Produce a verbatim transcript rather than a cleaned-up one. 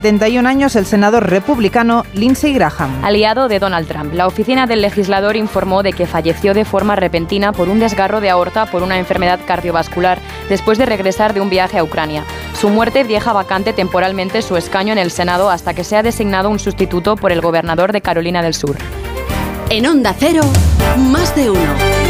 setenta y un años el senador republicano Lindsey Graham. Aliado de Donald Trump, la oficina del legislador informó de que falleció de forma repentina por un desgarro de aorta por una enfermedad cardiovascular después de regresar de un viaje a Ucrania. Su muerte deja vacante temporalmente su escaño en el Senado hasta que sea designado un sustituto por el gobernador de Carolina del Sur. En Onda Cero, más de uno.